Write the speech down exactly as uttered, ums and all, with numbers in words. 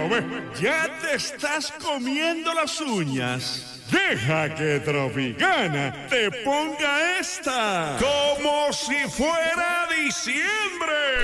bueno, ya te estás comiendo las uñas. Deja que Tropicana te ponga esta como si fuera diciembre.